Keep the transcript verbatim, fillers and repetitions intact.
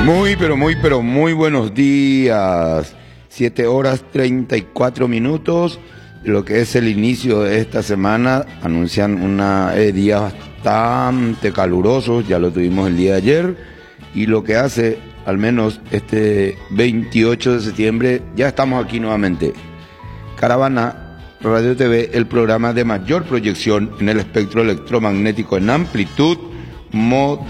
Muy, pero muy, pero muy buenos días. Siete horas treinta y cuatro minutos. Lo que es el inicio de esta semana. Anuncian una eh, días bastante calurosos. Ya lo tuvimos el día de ayer. Y lo que hace, al menos este veintiocho de septiembre, ya estamos aquí nuevamente. Caravana Radio T V, el programa de mayor proyección en el espectro electromagnético en amplitud modulada.